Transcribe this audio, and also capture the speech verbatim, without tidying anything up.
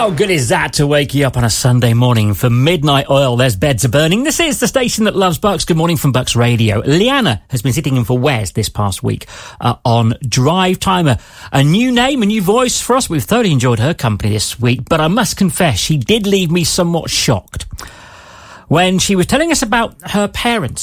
How good is that to wake you up on a Sunday morning for Midnight Oil? There's Beds Are Burning. This is the station that loves Bucks. Good morning from Bucks Radio. Liana has been sitting in for Wes this past week uh, on Drive Timer. A new name, a new voice for us. We've thoroughly enjoyed her company this week, but I must confess she did leave me somewhat shocked when she was telling us about her parents